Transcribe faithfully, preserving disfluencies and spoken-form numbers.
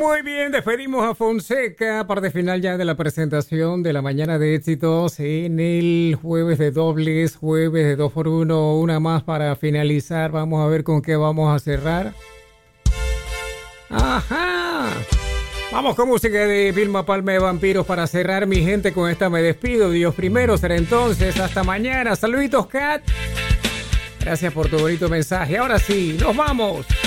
Muy bien, despedimos a Fonseca, parte final ya de la presentación de la mañana de éxitos en el jueves de dobles, jueves de dos por uno, una más para finalizar. Vamos a ver con qué vamos a cerrar. ¡Ajá! Vamos con música de Vilma Palma de Vampiros para cerrar, mi gente. Con esta me despido. Dios primero será entonces. Hasta mañana. Saluditos, Kat. Gracias por tu bonito mensaje. Ahora sí, nos vamos.